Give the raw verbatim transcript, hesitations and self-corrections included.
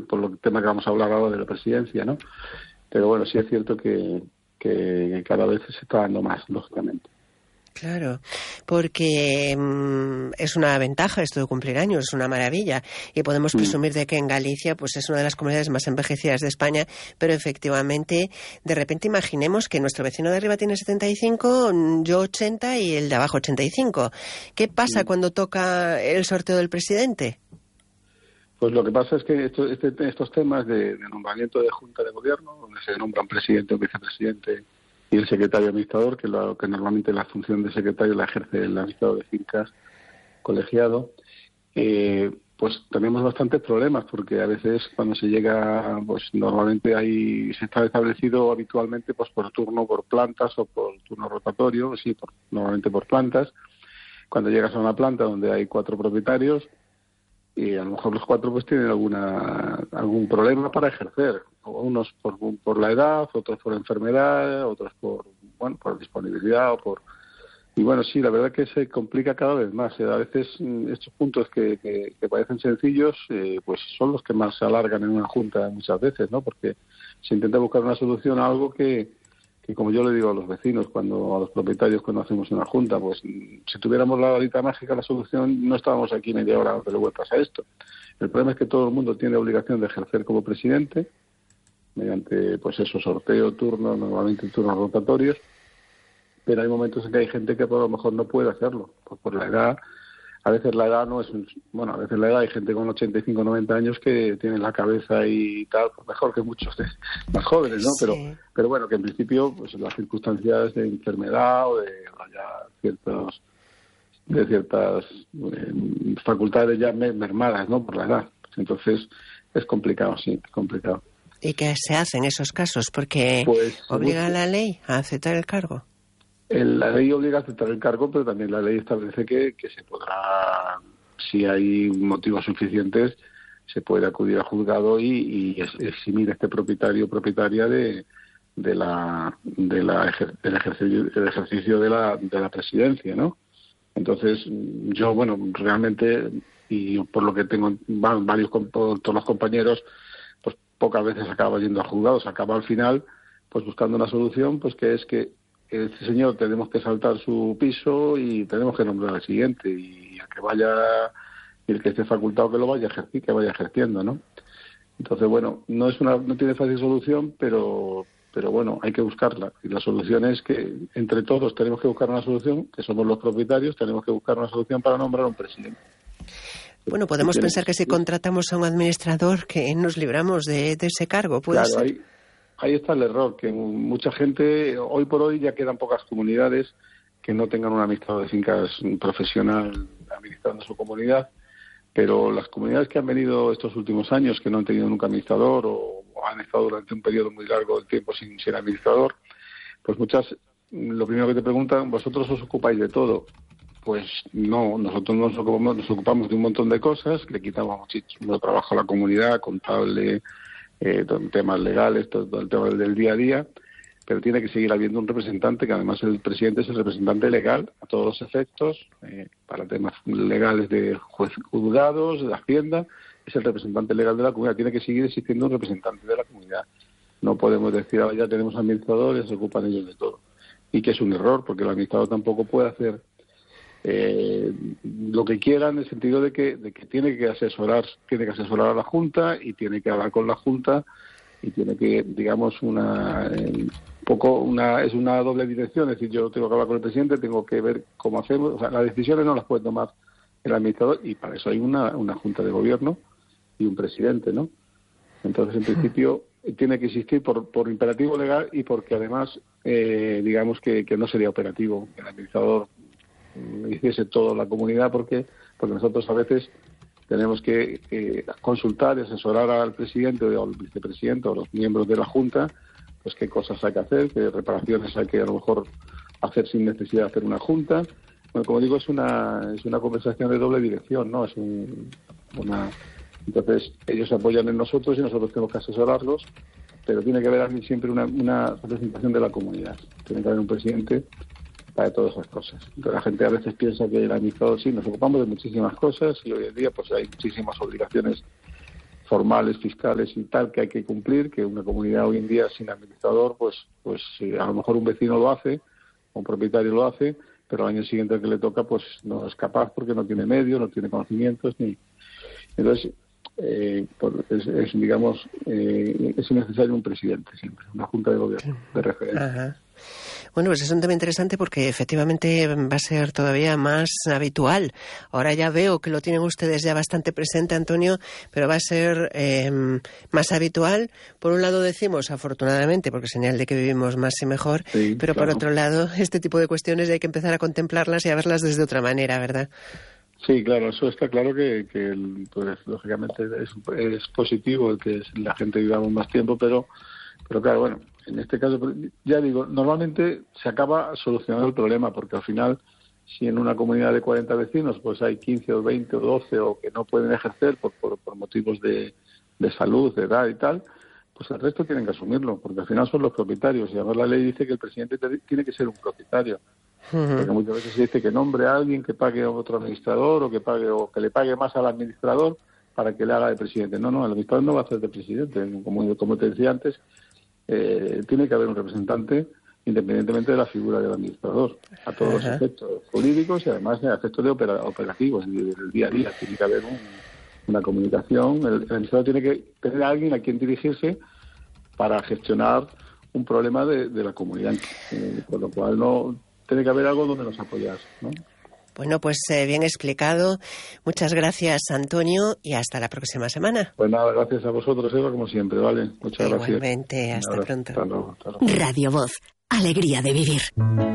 por el tema que vamos a hablar ahora de la presidencia, ¿no? Pero bueno, sí es cierto que, que cada vez se está dando más, lógicamente. Claro, porque mmm, es una ventaja esto de cumplir años, es una maravilla, y podemos presumir de que en Galicia pues es una de las comunidades más envejecidas de España, pero efectivamente, de repente imaginemos que nuestro vecino de arriba tiene setenta y cinco, yo ochenta y el de abajo ochenta y cinco. ¿Qué pasa cuando toca el sorteo del presidente? Pues lo que pasa es que esto, este, estos temas de, de nombramiento de Junta de Gobierno, donde se nombra un presidente o vicepresidente y el secretario administrador, que, lo, que normalmente la función de secretario la ejerce el administrador de fincas colegiado, eh, pues tenemos bastantes problemas, porque a veces cuando se llega, pues normalmente hay se está establecido habitualmente pues por turno por plantas o por turno rotatorio, sí, por, normalmente por plantas. Cuando llegas a una planta donde hay cuatro propietarios, y a lo mejor los cuatro pues tienen alguna algún problema para ejercer, unos por, por la edad, otros por enfermedad, otros por bueno por disponibilidad o por y bueno sí la verdad que se complica cada vez más. A veces estos puntos que, que, que parecen sencillos eh, pues son los que más se alargan en una junta muchas veces, ¿no? Porque se intenta buscar una solución a algo que que como yo le digo a los vecinos, cuando a los propietarios cuando hacemos una junta, pues si tuviéramos la varita mágica, la solución, no estábamos aquí media hora dándole vueltas a esto. El problema es que todo el mundo tiene obligación de ejercer como presidente, mediante pues esos sorteo, turnos, normalmente turnos rotatorios, pero hay momentos en que hay gente que por lo mejor no puede hacerlo, pues por la edad. A veces la edad no es, un, bueno, a veces la edad hay gente con ochenta y cinco, noventa años que tiene la cabeza y tal, pues mejor que muchos de, más jóvenes, ¿no? Sí. Pero, pero bueno, que en principio, pues las circunstancias de enfermedad o de ya ciertos, de ciertas eh, facultades ya mermadas, ¿no? Por la edad. Entonces, es complicado, sí, es complicado. ¿Y qué se hace en esos casos? Porque pues, obliga a la ley a aceptar el cargo. El, la ley obliga a aceptar el cargo, pero también la ley establece que, que se podrá, si hay motivos suficientes, se puede acudir al juzgado y, y eximir a este propietario o propietaria de, de la, de la ejer, del ejercicio, del ejercicio de la, de la presidencia, ¿no? Entonces, yo, bueno, realmente, y por lo que tengo varios, todos los compañeros, pues pocas veces acaba yendo al juzgado, se acaba al final, pues buscando una solución, pues que es que este señor tenemos que saltar su piso y tenemos que nombrar al siguiente y a que vaya y el que esté facultado que lo vaya a ejercer, que vaya ejerciendo, ¿no? Entonces, bueno, no es una no tiene fácil solución, pero pero bueno, hay que buscarla. Y la solución es que entre todos tenemos que buscar una solución, que somos los propietarios, tenemos que buscar una solución para nombrar a un presidente. Bueno, podemos pensar que si contratamos a un administrador que nos libramos de, de ese cargo, ¿puede claro, ser? Ahí, ahí está el error, que mucha gente, hoy por hoy ya quedan pocas comunidades que no tengan un administrador de fincas profesional administrando su comunidad, pero las comunidades que han venido estos últimos años, que no han tenido nunca administrador o han estado durante un periodo muy largo de tiempo sin ser administrador, pues muchas, lo primero que te preguntan, ¿vosotros os ocupáis de todo? Pues no, nosotros nos ocupamos, nos ocupamos de un montón de cosas, le quitamos muchísimo trabajo a la comunidad, contable, eh, temas legales, todo, todo el tema del día a día, pero tiene que seguir habiendo un representante, que además el presidente es el representante legal a todos los efectos, eh, para temas legales de juez, juzgados, de Hacienda, es el representante legal de la comunidad, tiene que seguir existiendo un representante de la comunidad. No podemos decir, ahora ya tenemos administradores, se ocupan ellos de todo. Y que es un error, porque el administrador tampoco puede hacer eh, lo que quiera, en el sentido de que, de que tiene que asesorar, tiene que asesorar a la Junta y tiene que hablar con la Junta y tiene que, digamos, una eh, poco una es una doble dirección, es decir, yo tengo que hablar con el presidente, tengo que ver cómo hacemos, o sea, las decisiones no las puede tomar el administrador y para eso hay una, una Junta de Gobierno y un presidente, ¿no? Entonces, en principio, tiene que existir por, por imperativo legal y porque además, eh, digamos que, que no sería operativo que el administrador hiciese toda la comunidad, porque porque nosotros a veces tenemos que eh, consultar y asesorar al presidente o al vicepresidente o a los miembros de la Junta, pues qué cosas hay que hacer, qué reparaciones hay que a lo mejor hacer sin necesidad de hacer una Junta. Bueno, como digo, es una es una conversación de doble dirección, ¿no? Es un, una entonces ellos se apoyan en nosotros y nosotros tenemos que asesorarlos, pero tiene que haber siempre una, una representación de la comunidad. Tiene que haber un presidente para todas esas cosas. Entonces, la gente a veces piensa que el administrador sí, nos ocupamos de muchísimas cosas y hoy en día pues hay muchísimas obligaciones formales, fiscales y tal, que hay que cumplir, que una comunidad hoy en día sin administrador, pues pues a lo mejor un vecino lo hace, un propietario lo hace, pero al año siguiente al que le toca, pues no es capaz porque no tiene medios, no tiene conocimientos, ni entonces eh, es, es, digamos, eh, es necesario un presidente siempre, una junta de gobierno de referencia. Ajá. Bueno, pues es un tema interesante porque efectivamente va a ser todavía más habitual. Ahora ya veo que lo tienen ustedes ya bastante presente, Antonio, pero va a ser eh, más habitual. Por un lado decimos, afortunadamente, porque es señal de que vivimos más y mejor, Sí, pero claro. por otro lado, este tipo de cuestiones hay que empezar a contemplarlas y a verlas desde otra manera, ¿verdad? Sí, claro, eso está claro que, que el, pues, lógicamente es, es positivo el que la gente vivamos más tiempo, pero, pero claro, bueno, en este caso, ya digo, normalmente se acaba solucionando el problema, porque al final, si en una comunidad de cuarenta vecinos, pues hay quince o veinte o doce o que no pueden ejercer por, por, por motivos de, de salud, de edad y tal, pues el resto tienen que asumirlo, porque al final son los propietarios, y además la ley dice que el presidente tiene que ser un propietario. Porque muchas veces se dice que nombre a alguien que pague a otro administrador o que pague o que le pague más al administrador para que le haga de presidente. No, no, el administrador no va a hacer de presidente. Como, como te decía antes, eh, tiene que haber un representante independientemente de la figura del administrador, a todos Ajá. los efectos jurídicos y además a efectos de opera, operativos, del día a día. Tiene que haber un, una comunicación. El, el administrador tiene que tener a alguien a quien dirigirse para gestionar un problema de, de la comunidad. Eh, por lo cual no... Tiene que haber algo donde nos apoyas, ¿no? Bueno, pues eh, bien explicado. Muchas gracias, Antonio, y hasta la próxima semana. Pues nada, gracias a vosotros, Eva, como siempre, ¿vale? Muchas Igualmente, gracias. hasta pronto. Hasta luego, hasta luego. Radio Voz, alegría de vivir.